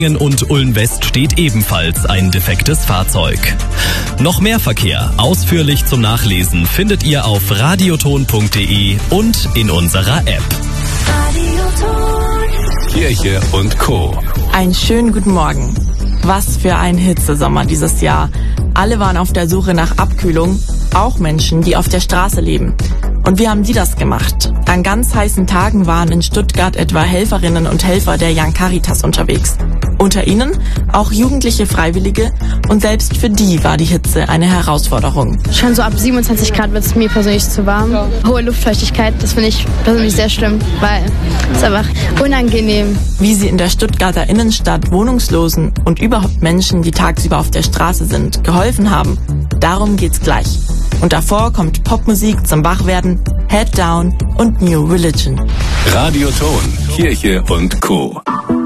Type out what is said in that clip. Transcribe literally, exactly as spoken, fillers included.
Und Ulm-West steht ebenfalls ein defektes Fahrzeug. Noch mehr Verkehr, ausführlich zum Nachlesen, findet ihr auf radioton punkt de und in unserer App. Radioton. Kirche und Co. Einen schönen guten Morgen. Was für ein Hitzesommer dieses Jahr. Alle waren auf der Suche nach Abkühlung, auch Menschen, die auf der Straße leben. Und wie haben die das gemacht? An ganz heißen Tagen waren in Stuttgart etwa Helferinnen und Helfer der Young Caritas unterwegs. Unter ihnen auch jugendliche Freiwillige, und selbst für die war die Hitze eine Herausforderung. Schon so ab siebenundzwanzig Grad wird es mir persönlich zu warm. Ja. Hohe Luftfeuchtigkeit, das finde ich persönlich sehr schlimm, weil es ist einfach unangenehm. Wie sie in der Stuttgarter Innenstadt Wohnungslosen und überhaupt Menschen, die tagsüber auf der Straße sind, geholfen haben, darum geht's gleich. Und davor kommt Popmusik zum Wachwerden, Head Down und New Religion. Radioton, Kirche und Co.